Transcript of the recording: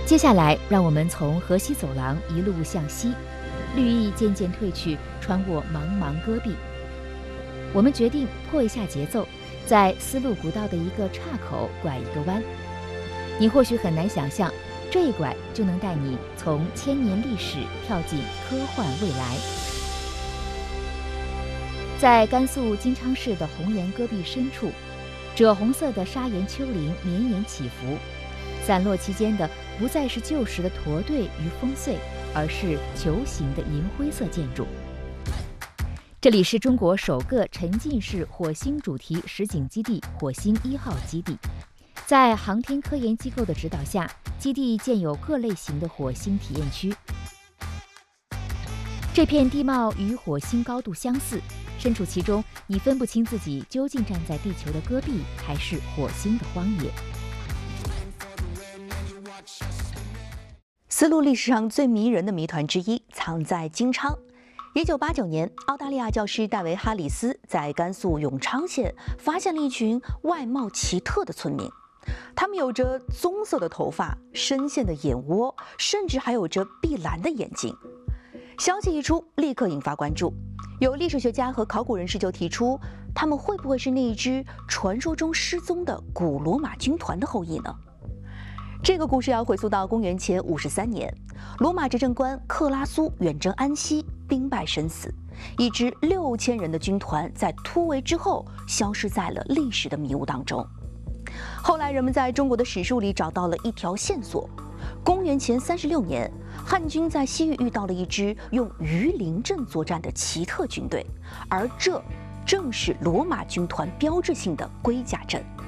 接下来，让我们从河西走廊一路向西，绿意渐渐褪去，穿过茫茫戈壁。我们决定破一下节奏，在丝路古道的一个岔口拐一个弯。你或许很难想象，这一拐就能带你从千年历史跳进科幻未来。在甘肃金昌市的红岩戈壁深处，赭红色的砂岩丘陵绵延起伏，散落其间的不再是旧时的驼队与烽燧，而是球形的银灰色建筑。这里是中国首个沉浸式火星主题实景基地火星1号基地。在航天科研机构的指导下，基地建有各类型的火星体验区。这片地貌与火星高度相似，身处其中，你分不清自己究竟站在地球的戈壁，还是火星的荒野。 丝路历史上最迷人的谜团之一，藏在金昌。1989年，澳大利亚教师戴维·哈里斯在甘肃永昌县发现了一群外貌奇特的村民。他们有着棕色的头发、深陷的眼窝，甚至还有着碧蓝的眼睛。消息一出，立刻引发关注。有历史学家和考古人士就提出，他们会不会是那一支传说中失踪的古罗马军团的后裔呢？这个故事要回溯到公元前53年，罗马执政官克拉苏远征安息，兵败身死。一支6000人的军团在突围之后，消失在了历史的迷雾当中。后来，人们在中国的史书里找到了一条线索：公元前36年，汉军在西域遇到了一支用鱼鳞阵作战的奇特军队，而这正是罗马军团标志性的龟甲阵。